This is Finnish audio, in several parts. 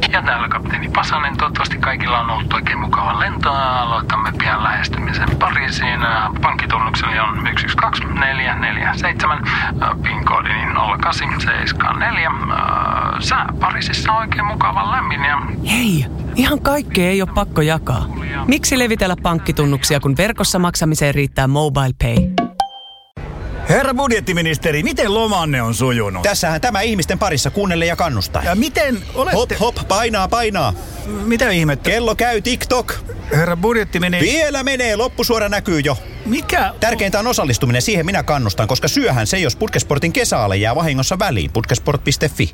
Ja täällä kapteeni Pasanen. Toivottavasti kaikilla on ollut oikein mukava lento. Aloitamme pian lähestymisen Pariisiin. Pankkitunnukseni on 112447. PIN-koodini 0874. Sää Pariisissa on oikein mukava lämmin ja... Hei, ihan kaikkea ei ole pakko jakaa. Miksi levitellä pankkitunnuksia, kun verkossa maksamiseen riittää MobilePay? Herra budjettiministeri, miten lomanne on sujunut? Tässähän tämä ihmisten parissa kuunnelle ja kannustaa. Ja miten olette... Hop, painaa. Mitä ihmettä? Kello käy TikTok. Herra budjettiministeri... Vielä menee, loppusuora näkyy jo. Mikä? Tärkeintä on osallistuminen, siihen minä kannustan, koska syöhän se, jos Putkesportin kesäale jää vahingossa väliin. Putkesport.fi.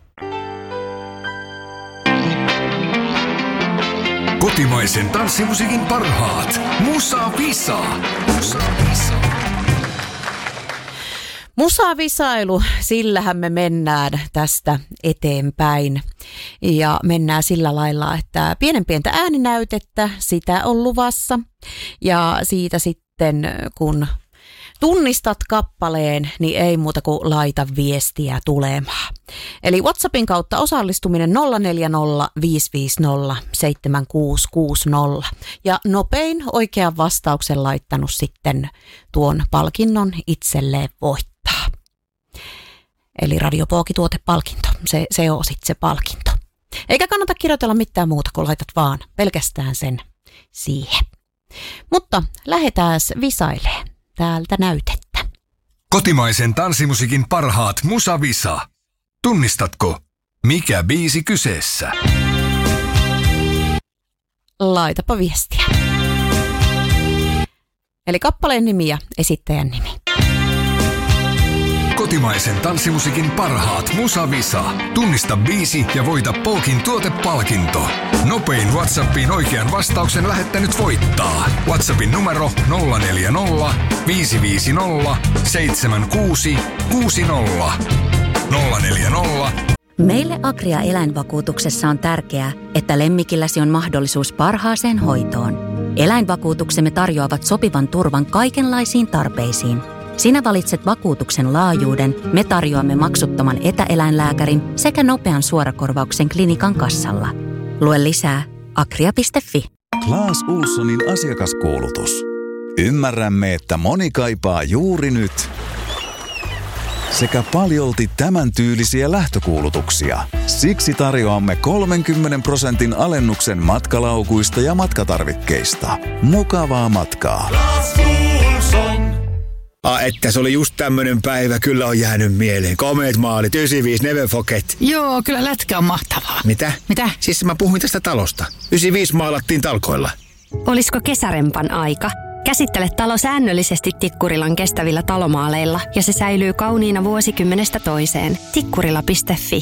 Kotimaisen tanssimusiikin parhaat. Musa Visa. Musavisailu, sillähän me mennään tästä eteenpäin ja mennään sillä lailla, että pienenpientä ääninäytettä, sitä on luvassa ja siitä sitten kun tunnistat kappaleen, niin ei muuta kuin laita viestiä tulemaan. Eli WhatsAppin kautta osallistuminen 0405507660 ja nopein oikean vastauksen laittanut sitten tuon palkinnon itselleen voittaa. Eli Radio Pooki-tuotepalkinto, se on sitten se palkinto. Eikä kannata kirjoitella mitään muuta, kun laitat vaan pelkästään sen siihen. Mutta lähdetään visailemaan täältä näytettä. Kotimaisen tanssimusiikin parhaat Musa Visa. Tunnistatko, mikä biisi kyseessä? Laitapa viestiä. Eli kappaleen nimi ja esittäjän nimi. Kotimaisen tanssimusiikin parhaat Musa Visa. Tunnista biisi ja voita Pookin tuotepalkinto. Nopein WhatsAppiin oikean vastauksen lähettänyt voittaa. WhatsAppin numero 040 550 7660. 040. Meille Agria eläinvakuutuksessa on tärkeää, että lemmikilläsi on mahdollisuus parhaaseen hoitoon. Eläinvakuutuksemme tarjoavat sopivan turvan kaikenlaisiin tarpeisiin. Sinä valitset vakuutuksen laajuuden, me tarjoamme maksuttoman etäeläinlääkärin sekä nopean suorakorvauksen klinikan kassalla. Lue lisää agria.fi. Claes Ohlsonin asiakaskuulutus. Ymmärrämme, että moni kaipaa juuri nyt sekä paljolti tämän tyylisiä lähtökuulutuksia. Siksi tarjoamme 30% alennuksen matkalaukuista ja matkatarvikkeista. Mukavaa matkaa. Että se oli just tämmönen päivä, kyllä on jäänyt mieleen. Komeet maalit, 95, never forget. Joo, kyllä lätkä on mahtavaa. Mitä? Mitä? Siis mä puhuin tästä talosta. 95 maalattiin talkoilla. Olisiko kesärempan aika? Käsittele talo säännöllisesti Tikkurilan kestävillä talomaaleilla ja se säilyy kauniina vuosikymmenestä toiseen. Tikkurila.fi.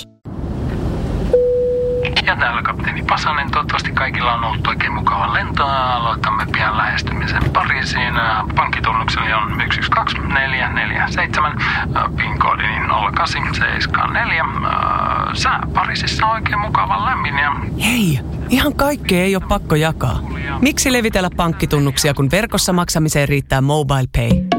Ja täällä kapteeni Pasanen. Toivottavasti kaikilla on ollut oikein mukava lento. Aloitamme pian lähestymisen Pariisiin. Pankkitunnukseni on 112447. PIN-koodini 0874. Sää Pariisissa on oikein mukava lämmin ja... Hei, ihan kaikkea ei ole pakko jakaa. Miksi levitellä pankkitunnuksia, kun verkossa maksamiseen riittää MobilePay?